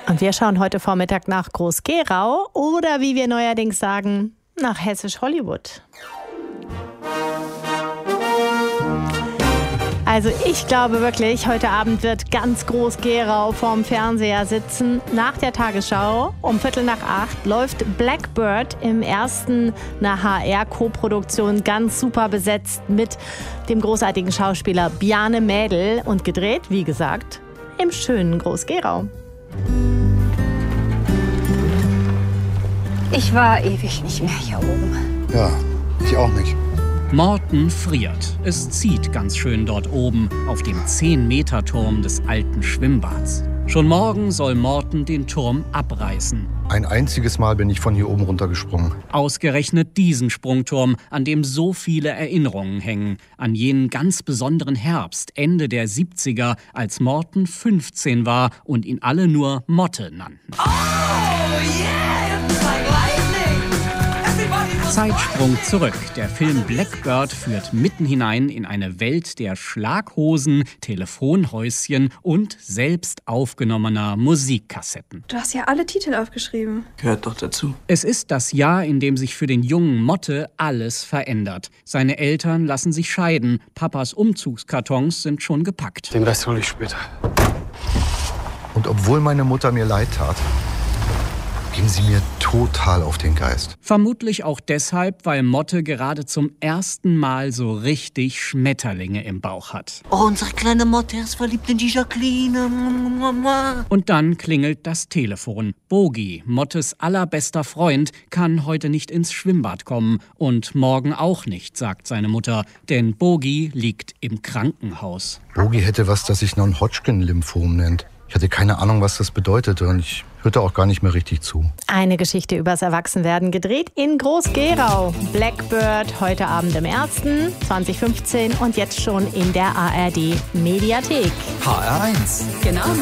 Und wir schauen heute Vormittag nach Groß-Gerau oder wie wir neuerdings sagen, nach Hessisch-Hollywood. Also ich glaube wirklich, heute Abend wird ganz Groß-Gerau vorm Fernseher sitzen. Nach der Tagesschau um 7:45 läuft Blackbird im ersten einer HR-Koproduktion ganz super besetzt mit dem großartigen Schauspieler Bjarne Mädel und gedreht, wie gesagt, im schönen Groß-Gerau. Ich war ewig nicht mehr hier oben. Ja, ich auch nicht. Morten friert. Es zieht ganz schön dort oben auf dem 10-Meter-Turm des alten Schwimmbads. Schon morgen soll Morten den Turm abreißen. Ein einziges Mal bin ich von hier oben runtergesprungen. Ausgerechnet diesen Sprungturm, an dem so viele Erinnerungen hängen. An jenen ganz besonderen Herbst, Ende der 70er, als Morten 15 war und ihn alle nur Motte nannten. Oh, yeah, it's like lightning. Zeitsprung zurück. Der Film Blackbird führt mitten hinein in eine Welt der Schlaghosen, Telefonhäuschen und selbst aufgenommener Musikkassetten. Du hast ja alle Titel aufgeschrieben. Gehört doch dazu. Es ist das Jahr, in dem sich für den jungen Motte alles verändert. Seine Eltern lassen sich scheiden. Papas Umzugskartons sind schon gepackt. Den Rest hole ich später. Und obwohl meine Mutter mir leid tat, ging sie mir total auf den Geist. Vermutlich auch deshalb, weil Motte gerade zum ersten Mal so richtig Schmetterlinge im Bauch hat. Oh, unsere kleine Motte ist verliebt in die Jacqueline. Und dann klingelt das Telefon. Bogi, Mottes allerbester Freund, kann heute nicht ins Schwimmbad kommen. Und morgen auch nicht, sagt seine Mutter. Denn Bogi liegt im Krankenhaus. Bogi hätte was, das sich Non-Hodgkin-Lymphom nennt. Ich hatte keine Ahnung, was das bedeutete und ich hörte auch gar nicht mehr richtig zu. Eine Geschichte übers Erwachsenwerden gedreht in Groß-Gerau. Blackbird heute Abend im 1. 2015 und jetzt schon in der ARD Mediathek. HR1. Genau.